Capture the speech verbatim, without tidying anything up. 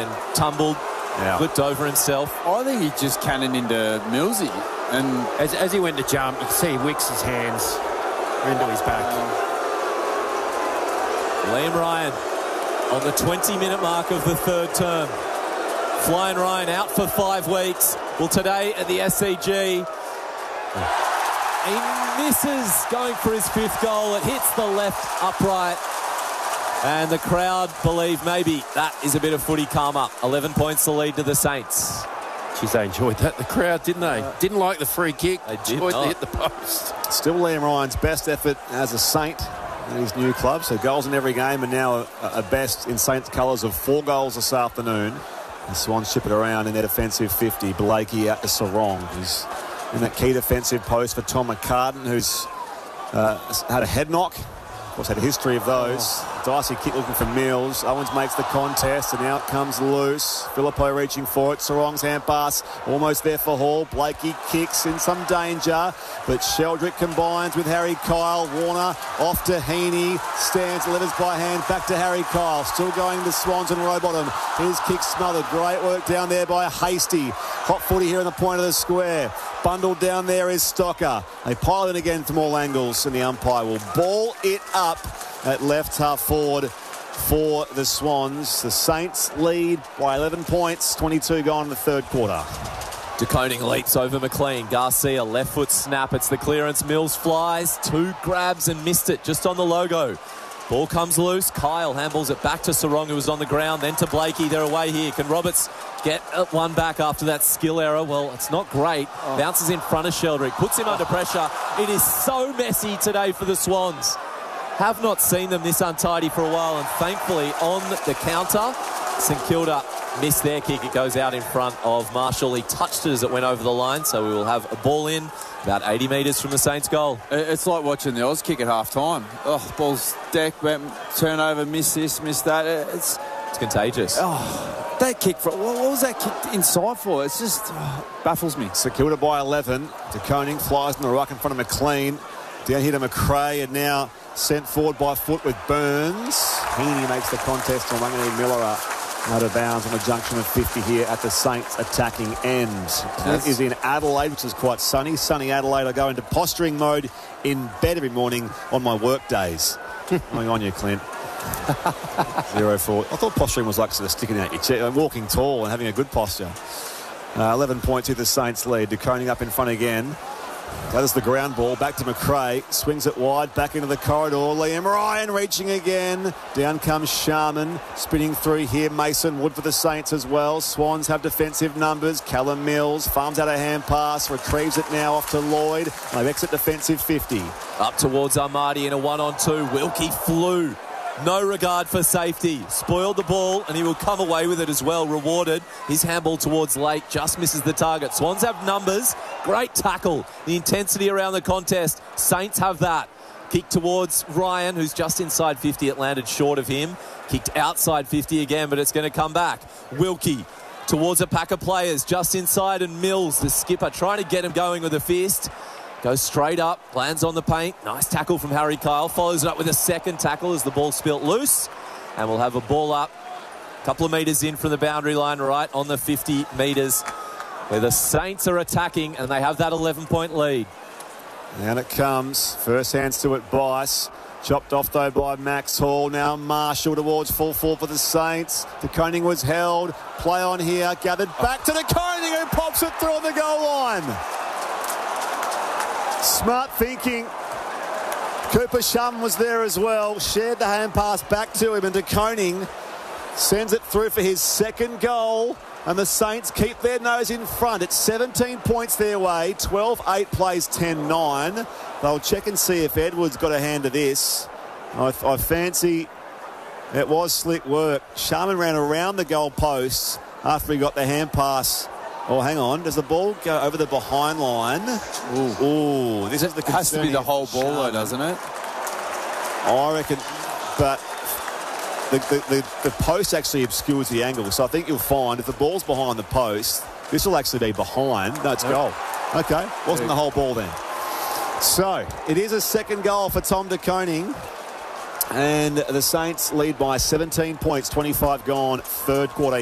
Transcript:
and tumbled, yeah. flipped over himself. I think he just cannoned into Millsy. And as, as he went to jump, you can see he wicks his hands into his back. Liam Ryan on the twenty minute mark of the third term. Flying Ryan out for five weeks. Well, today at the S C G, he misses going for his fifth goal. It hits the left upright. And the crowd believe maybe that is a bit of footy karma. eleven points the lead to the Saints. Geez, they enjoyed that, the crowd, didn't they? Uh, didn't like the free kick. They did enjoyed not. to hit the post. Still Liam Ryan's best effort as a Saint in his new club. So goals in every game, and now a, a best in Saints colours of four goals this afternoon. The Swans chip it around in their defensive fifty. Blakey out to Sarong, who's in that key defensive post for Tom McCartan, who's uh, had a head knock. Of course, had a history of those. Oh. Dicey kick looking for Mills. Owens makes the contest, and out comes loose. Filippo reaching for it. Sarong's hand pass almost there for Hall. Blakey kicks in some danger, but Sheldrick combines with Harry Kyle. Warner off to Heaney. Stands, delivers by hand back to Harry Kyle. Still going to Swans and Rowbottom. His kick smothered. Great work down there by Hasty. Hot footy here in the point of the square. Bundled down there is Stocker. They pile in again from all angles, and the umpire will ball it up at left half forward for the Swans. The Saints lead by eleven points, twenty-two gone in the third quarter. De Koning leaps over McLean. Garcia, left foot snap. It's the clearance. Mills flies. Two grabs and missed it just on the logo. Ball comes loose. Kyle handballs it back to Sarong, who was on the ground. Then to Blakey. They're away here. Can Roberts get one back after that skill error? Well, it's not great. Oh. Bounces in front of Sheldrick. Puts him under pressure. It is so messy today for the Swans. Have not seen them this untidy for a while, and thankfully on the counter, St Kilda missed their kick. It goes out in front of Marshall. He touched it as it went over the line, so we will have a ball in about eighty metres from the Saints' goal. It's like watching the Oz kick at half time. Oh, ball's decked, turnover, miss this, miss that. It's it's contagious. Oh, that kick, for, what was that kick inside for? It's just oh, baffles me. St Kilda by eleven. De Koning flies in the ruck in front of McLean. Down here to McRae, and now sent forward by foot with Burns. Heaney makes the contest, and Wangani Miller out of bounds on the junction of fifty here at the Saints attacking end. Clint is in Adelaide, which is quite sunny. Sunny Adelaide. I go into posturing mode in bed every morning on my work days. Going on you, Clint. Zero four. I thought posturing was like sort of sticking out your chair, walking tall and having a good posture. Uh, eleven point two the Saints lead. De Koning up in front again. That is the ground ball. Back to McRae. Swings it wide. Back into the corridor. Liam Ryan reaching again. Down comes Sharman. Spinning through here. Mason Wood for the Saints as well. Swans have defensive numbers. Callum Mills farms out a hand pass. Retrieves it now off to Lloyd. They exit defensive fifty. Up towards Armadi in a one-on-two. Wilkie flew. No regard for safety. Spoiled the ball, and he will come away with it as well. Rewarded. His handball towards Lake just misses the target. Swans have numbers. Great tackle. The intensity around the contest. Saints have that. Kick towards Ryan, who's just inside fifty. It landed short of him. Kicked outside fifty again, but it's going to come back. Wilkie towards a pack of players just inside, and Mills, the skipper, trying to get him going with a fist. Goes straight up, lands on the paint. Nice tackle from Harry Kyle. Follows it up with a second tackle as the ball spilt loose. And we'll have a ball up a couple of metres in from the boundary line, right on the fifty metres, where the Saints are attacking, and they have that eleven point lead. And it comes. First hands to it, Bice. Chopped off, though, by Max Hall. Now Marshall towards full four for the Saints. De Koning was held. Play on here. Gathered back to De Koning, who pops it through on the goal line. Smart thinking. Cooper Shum was there as well. Shared the hand pass back to him, and De Koning sends it through for his second goal. And the Saints keep their nose in front. It's seventeen points their way. twelve eight plays ten nine. They'll check and see if Edwards got a hand to this. I, I fancy it was slick work. Sharman ran around the goal posts after he got the hand pass. Oh, hang on. Does the ball go over the behind line? Ooh, Ooh this is the has to be the whole ball, though, doesn't it? I reckon, but the, the, the, the post actually obscures the angle. So I think you'll find if the ball's behind the post, this will actually be behind. No, it's goal. Okay, wasn't the whole ball then. So it is a second goal for Tom De Koning. And the Saints lead by seventeen points, twenty-five gone, third quarter.